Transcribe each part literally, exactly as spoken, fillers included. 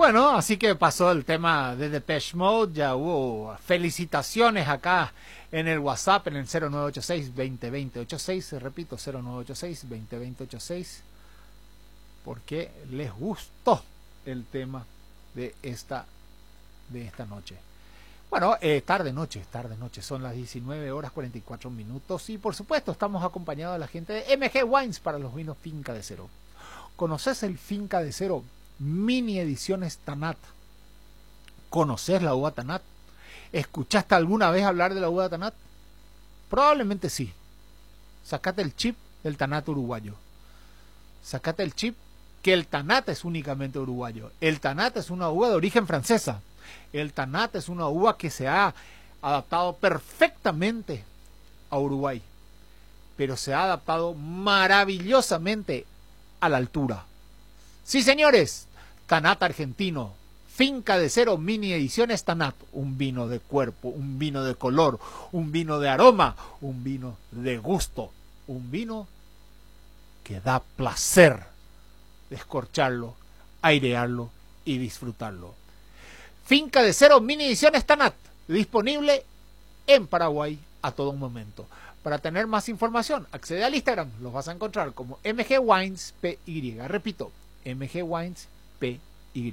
Bueno, así que pasó el tema de Depeche Mode, ya hubo felicitaciones acá en el WhatsApp, en el cero nueve ocho seis, veinte, veinte, ochenta y seis, repito, cero nueve ocho seis, veinte, veinte, ochenta y seis, porque les gustó el tema de esta, de esta noche. Bueno, eh, tarde noche, tarde noche, son las diecinueve horas cuarenta y cuatro minutos y por supuesto estamos acompañados de la gente de M G Wines para los vinos Finca de Cero. ¿Conoces el Finca de Cero mini ediciones Tanat? ¿Conoces la uva Tanat? ¿Escuchaste alguna vez hablar de la uva Tanat? Probablemente sí. Sacate el chip del Tanat uruguayo. Sacate el chip que el Tanat es únicamente uruguayo. El Tanat es una uva de origen francesa. El Tanat es una uva que se ha adaptado perfectamente a Uruguay, pero se ha adaptado maravillosamente a la altura. Sí, señores, Tanat argentino, Finca de Cero mini ediciones Tanat, un vino de cuerpo, un vino de color, un vino de aroma, un vino de gusto, un vino que da placer descorcharlo, airearlo y disfrutarlo. Finca de Cero mini ediciones Tanat, disponible en Paraguay a todo momento. Para tener más información, accede al Instagram, los vas a encontrar como M G Wines P Y. Repito, M G Wines P Y.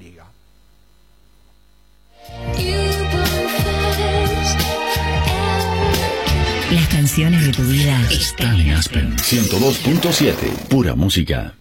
Las canciones de tu vida están en Aspen ciento dos punto siete, pura música.